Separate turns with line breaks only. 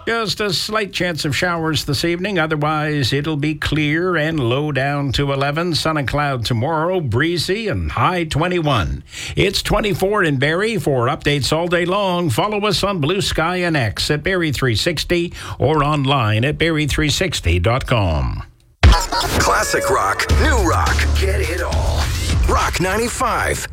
Just a slight chance of showers this evening. Otherwise, it'll be clear and low down to 11. Sun and cloud tomorrow, breezy and high 21. It's 24 in Barrie. For updates all day long, follow us on Blue Sky and X at Barrie360 or online at Barrie360.com.
Classic rock, new rock, get it all. Rock 95.